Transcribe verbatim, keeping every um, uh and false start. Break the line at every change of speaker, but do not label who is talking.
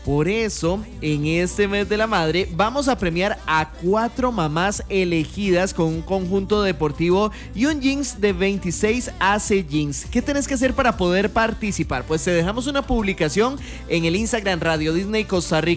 Por eso, en este mes de la madre, vamos a premiar a cuatro mamás elegidas con un conjunto deportivo y un jeans de veintiséis A C Jeans. ¿Qué tenés que hacer para poder participar? Pues te dejamos una publicación en el Instagram Radio Disney Costa Rica.